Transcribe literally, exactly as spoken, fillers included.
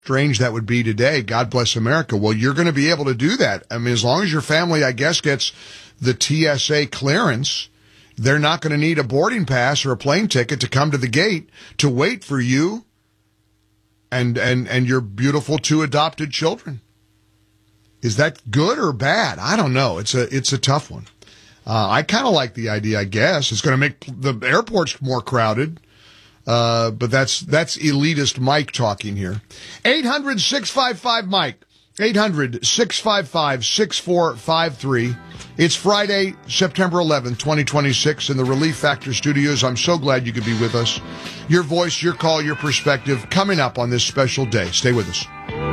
strange that would be today. God bless America. Well, you're going to be able to do that. I mean, as long as your family, I guess, gets the T S A clearance, they're not going to need a boarding pass or a plane ticket to come to the gate to wait for you and, and, and your beautiful two adopted children. Is that good or bad? I don't know. It's a, it's a tough one. Uh, I kind of like the idea, I guess. It's going to make the airports more crowded. Uh, but that's, that's elitist Mike talking here. eight hundred, six five five, Mike. eight hundred, six five five, six four five three. It's Friday, September eleventh, twenty twenty-six in the Relief Factor Studios. I'm so glad you could be with us. Your voice, your call, your perspective coming up on this special day. Stay with us.